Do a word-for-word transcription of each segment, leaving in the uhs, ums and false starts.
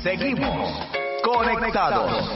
Seguimos conectados.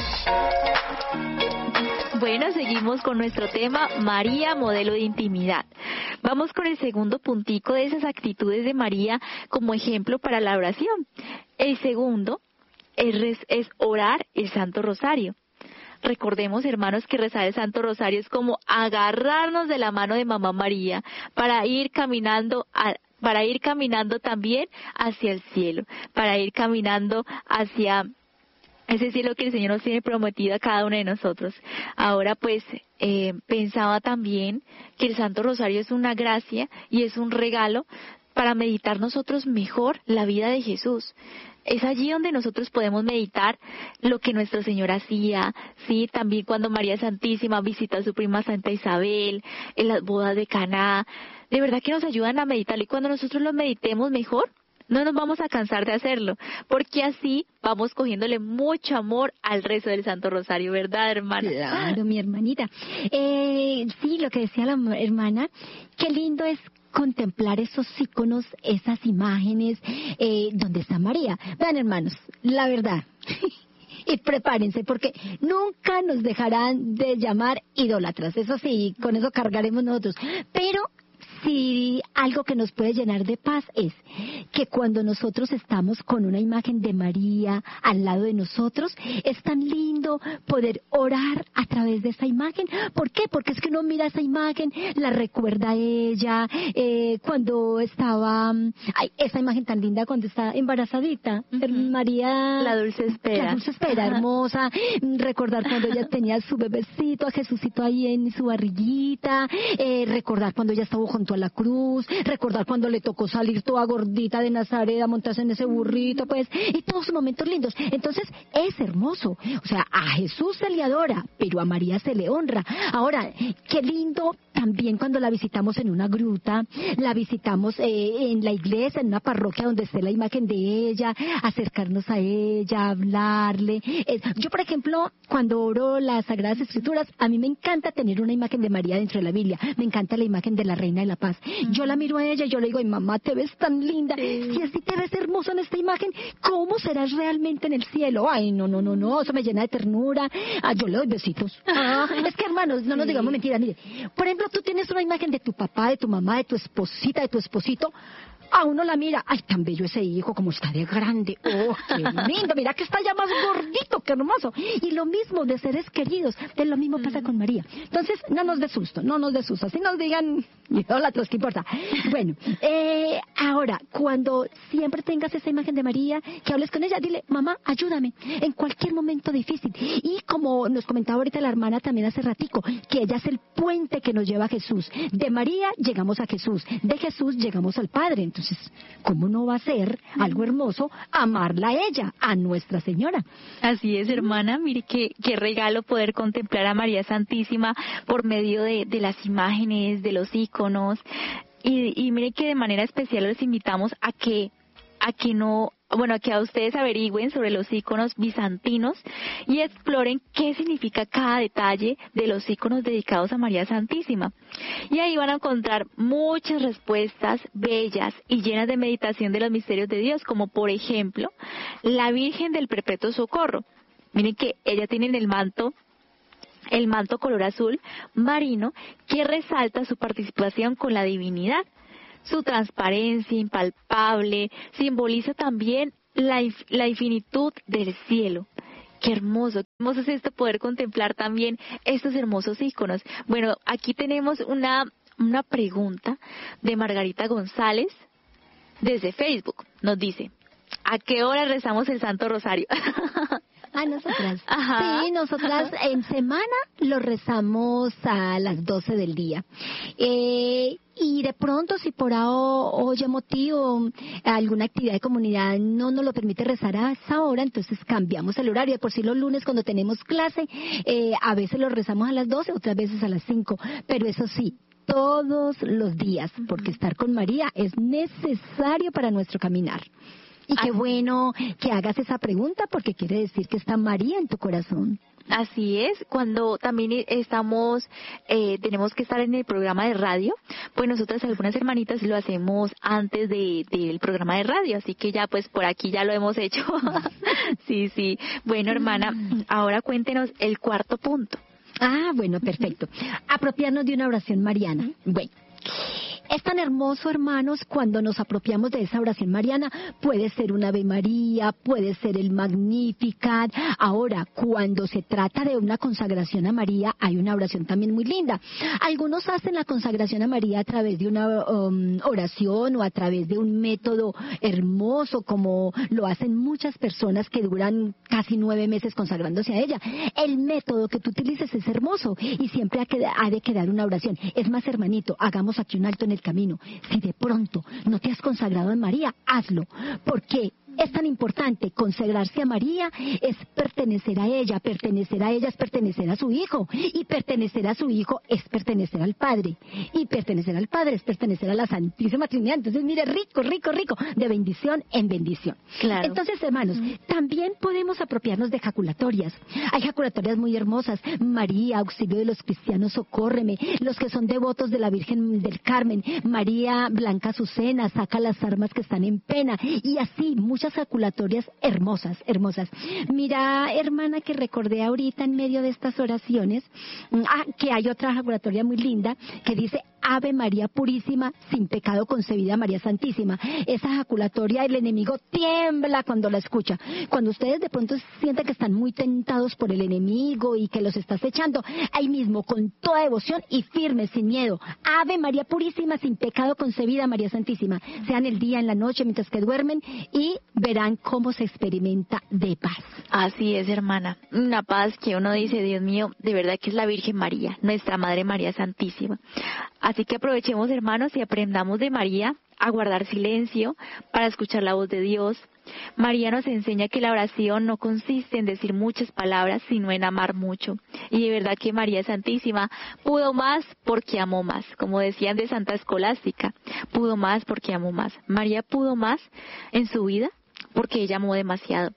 Bueno, seguimos con nuestro tema, María, modelo de intimidad. Vamos con el segundo puntico de esas actitudes de María como ejemplo para la oración. El segundo es, es orar el Santo Rosario. Recordemos, hermanos, que rezar el Santo Rosario es como agarrarnos de la mano de Mamá María para ir caminando a, para ir caminando también hacia el cielo, para ir caminando hacia ese cielo que el Señor nos tiene prometido a cada uno de nosotros. Ahora pues eh, pensaba también que el Santo Rosario es una gracia y es un regalo para meditar nosotros mejor la vida de Jesús. Es allí donde nosotros podemos meditar lo que nuestro Señor hacía, sí, también cuando María Santísima visita a su prima Santa Isabel, en las bodas de Caná. De verdad que nos ayudan a meditar, y cuando nosotros lo meditemos mejor, no nos vamos a cansar de hacerlo, porque así vamos cogiéndole mucho amor al rezo del Santo Rosario, ¿verdad, hermana? Claro, mi hermanita. Eh, sí, lo que decía la hermana, qué lindo es contemplar esos íconos, esas imágenes, eh, donde está María. Vean, hermanos, la verdad, y prepárense, porque nunca nos dejarán de llamar idólatras. Eso sí, con eso cargaremos nosotros. Pero sí, algo que nos puede llenar de paz es que cuando nosotros estamos con una imagen de María al lado de nosotros, es tan lindo poder orar a través de esa imagen. ¿Por qué? Porque es que uno mira esa imagen, la recuerda a ella, eh, cuando estaba, ay, esa imagen tan linda cuando está embarazadita, uh-huh. María, la dulce espera, la dulce espera, uh-huh. hermosa, recordar cuando ella tenía su bebecito, a Jesucito ahí en su barriguita, eh, recordar cuando ella estaba junto a la cruz, recordar cuando le tocó salir toda gordita de Nazaret a montarse en ese burrito, pues, y todos esos momentos lindos. Entonces, es hermoso. O sea, a Jesús se le adora, pero a María se le honra. Ahora, qué lindo también cuando la visitamos en una gruta, la visitamos eh, en la iglesia, en una parroquia donde esté la imagen de ella, acercarnos a ella, hablarle. Eh, yo, por ejemplo, cuando oro las Sagradas Escrituras, a mí me encanta tener una imagen de María dentro de la Biblia. Me encanta la imagen de la Reina de la Paz. Yo la miro a ella y yo le digo, ay, mamá, te ves tan linda. Sí. Si así te ves hermosa en esta imagen, ¿cómo serás realmente en el cielo? Ay, no, no, no, no, eso me llena de ternura. Ah, yo le doy besitos. Ah, es que, hermanos, no nos sí. digamos mentiras. Mire, por ejemplo, tú tienes una imagen de tu papá, de tu mamá, de tu esposita, de tu esposito. A uno la mira, ay, tan bello ese hijo, como está de grande, oh, qué lindo, mira que está ya más gordito, qué hermoso. Y lo mismo de seres queridos, de lo mismo pasa con María. Entonces, no nos dé susto, no nos dé susto, así nos digan, idólatras, ¿qué importa? Bueno, eh, ahora, cuando siempre tengas esa imagen de María, que hables con ella, dile, mamá, ayúdame, en cualquier momento difícil. Y como nos comentaba ahorita la hermana también hace ratico, que ella es el puente que nos lleva a Jesús. De María llegamos a Jesús, de Jesús llegamos al Padre. Entonces, ¿cómo no va a ser algo hermoso amarla a ella, a Nuestra Señora? Así es, hermana. Mire qué, qué regalo poder contemplar a María Santísima por medio de, de las imágenes, de los íconos. Y, y mire que de manera especial les invitamos a que, a que no... bueno, a que a ustedes averigüen sobre los íconos bizantinos y exploren qué significa cada detalle de los íconos dedicados a María Santísima. Y ahí van a encontrar muchas respuestas bellas y llenas de meditación de los misterios de Dios, como por ejemplo, la Virgen del Perpetuo Socorro. Miren que ella tiene en el manto el manto color azul marino que resalta su participación con la divinidad. Su transparencia impalpable simboliza también la, la infinitud del cielo. Qué hermoso, qué hermoso es esto, poder contemplar también estos hermosos íconos. Bueno, aquí tenemos una, una pregunta de Margarita González desde Facebook. Nos dice, ¿a qué hora rezamos el Santo Rosario? Ah, nosotras. Ajá. Sí, nosotras en semana lo rezamos a las doce del día. Eh, y de pronto, si por A o Y motivo alguna actividad de comunidad no nos lo permite rezar a esa hora, entonces cambiamos el horario. De por sí los lunes cuando tenemos clase, eh, a veces lo rezamos a las doce, otras veces a las cinco. Pero eso sí, todos los días, porque estar con María es necesario para nuestro caminar. Y qué bueno que hagas esa pregunta porque quiere decir que está María en tu corazón. Así es, cuando también estamos, eh, tenemos que estar en el programa de radio, pues nosotras algunas hermanitas lo hacemos antes de del programa de radio, así que ya pues por aquí ya lo hemos hecho. Sí, sí. Bueno, hermana, ahora cuéntenos el cuarto punto. Ah, bueno, perfecto. Apropiarnos de una oración mariana. Bueno. Es tan hermoso, hermanos, cuando nos apropiamos de esa oración mariana. Puede ser un Ave María, puede ser el Magnificat. Ahora, cuando se trata de una consagración a María, hay una oración también muy linda. Algunos hacen la consagración a María a través de una um, oración o a través de un método hermoso, como lo hacen muchas personas que duran casi nueve meses consagrándose a ella. El método que tú utilices es hermoso y siempre ha, que, ha de quedar una oración. Es más, hermanito, hagamos aquí un alto en el camino. Si de pronto no te has consagrado a María, hazlo. ¿Por qué? Es tan importante. Consagrarse a María es pertenecer a ella. Pertenecer a ella es pertenecer a su Hijo. Y pertenecer a su Hijo es pertenecer al Padre. Y pertenecer al Padre es pertenecer a la Santísima Trinidad. Entonces, mire, rico, rico, rico, de bendición en bendición. Claro. Entonces, hermanos, mm. también podemos apropiarnos de jaculatorias. Hay jaculatorias muy hermosas. María, auxilio de los cristianos, socórreme. Los que son devotos de la Virgen del Carmen. María, blanca Azucena, saca las armas que están en pena. Y así, muchas jaculatorias hermosas, hermosas. Mira, hermana, que recordé ahorita en medio de estas oraciones, ah, que hay otra jaculatoria muy linda que dice: Ave María Purísima, sin pecado concebida, María Santísima. Esa jaculatoria, el enemigo tiembla cuando la escucha. Cuando ustedes de pronto sienten que están muy tentados por el enemigo y que los estás echando, ahí mismo, con toda devoción y firme, sin miedo: Ave María Purísima, sin pecado concebida, María Santísima. Sean el día, en la noche, mientras que duermen, y verán cómo se experimenta de paz. Así es, hermana. Una paz que uno dice: Dios mío, de verdad que es la Virgen María, nuestra Madre María Santísima. Así que aprovechemos, hermanos, y aprendamos de María a guardar silencio para escuchar la voz de Dios. María nos enseña que la oración no consiste en decir muchas palabras, sino en amar mucho. Y de verdad que María Santísima pudo más porque amó más. Como decían de Santa Escolástica, pudo más porque amó más. María pudo más en su vida porque ella amó demasiado.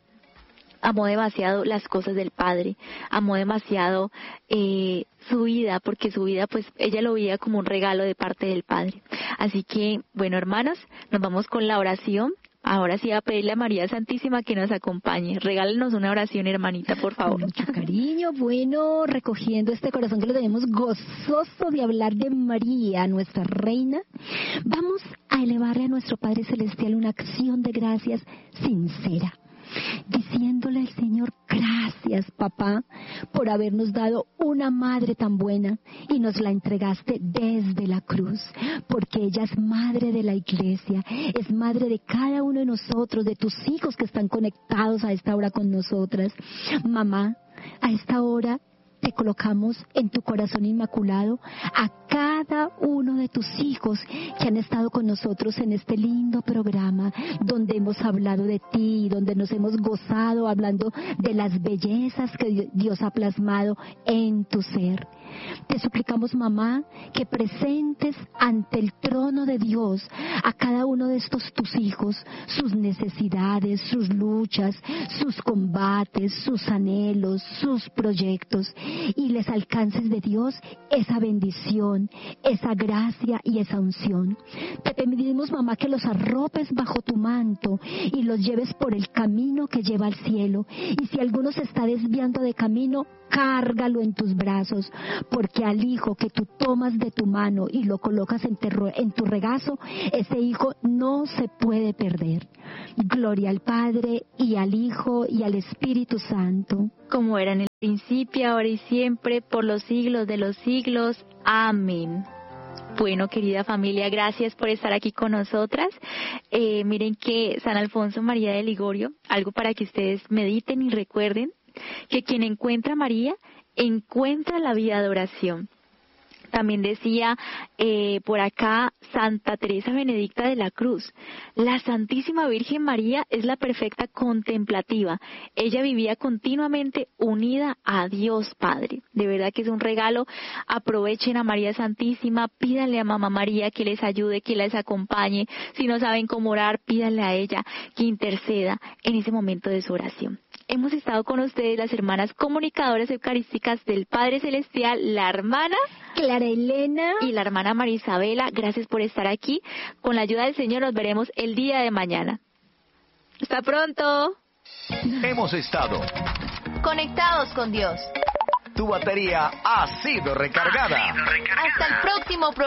Amó demasiado las cosas del Padre, amó demasiado eh, su vida, porque su vida, pues, ella lo veía como un regalo de parte del Padre. Así que, bueno, hermanos, nos vamos con la oración. Ahora sí, a pedirle a María Santísima que nos acompañe. Regálenos una oración, hermanita, por favor. Con mucho cariño, bueno, recogiendo este corazón que lo tenemos gozoso de hablar de María, nuestra reina, vamos a elevarle a nuestro Padre Celestial una acción de gracias sincera, diciéndole al Señor: gracias, papá, por habernos dado una madre tan buena y nos la entregaste desde la cruz, porque ella es madre de la iglesia, es madre de cada uno de nosotros, de tus hijos que están conectados a esta hora con nosotras. Mamá, a esta hora te colocamos en tu corazón inmaculado a cada uno de tus hijos que han estado con nosotros en este lindo programa, donde hemos hablado de ti, donde nos hemos gozado hablando de las bellezas que Dios ha plasmado en tu ser. Te suplicamos, mamá, que presentes ante el trono de Dios a cada uno de estos tus hijos, sus necesidades, sus luchas, sus combates, sus anhelos, sus proyectos, y les alcances de Dios esa bendición, esa gracia y esa unción. Te pedimos, mamá, que los arropes bajo tu manto y los lleves por el camino que lleva al cielo, y si alguno se está desviando de camino, cárgalo en tus brazos, porque al hijo que tú tomas de tu mano y lo colocas en, terro, en tu regazo, ese hijo no se puede perder. Gloria al Padre, y al Hijo, y al Espíritu Santo. Como era en el principio, ahora y siempre, por los siglos de los siglos. Amén. Bueno, querida familia, gracias por estar aquí con nosotras. Eh, miren que San Alfonso María de Ligorio, algo para que ustedes mediten y recuerden, que quien encuentra a María, encuentra la vida de oración. También decía eh, por acá Santa Teresa Benedicta de la Cruz: la Santísima Virgen María es la perfecta contemplativa. Ella vivía continuamente unida a Dios Padre. De verdad que es un regalo. Aprovechen a María Santísima, pídanle a Mamá María que les ayude, que les acompañe. Si no saben cómo orar, pídanle a ella que interceda en ese momento de su oración. Hemos estado con ustedes las hermanas comunicadoras eucarísticas del Padre Celestial, la hermana Clara Elena y la hermana María Isabela. Gracias por estar aquí. Con la ayuda del Señor nos veremos el día de mañana. Hasta pronto. Hemos estado. Conectados con Dios. Tu batería ha sido recargada. Hasta el próximo programa.